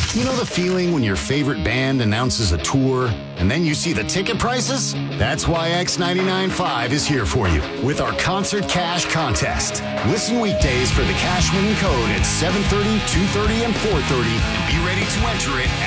You know the feeling when your favorite band announces a tour and then you see the ticket prices? That's why X99.5 is here for you with our Concert Cash Contest. Listen weekdays for the cash winning code at 7:30, 2:30, and 4:30 and be ready to enter it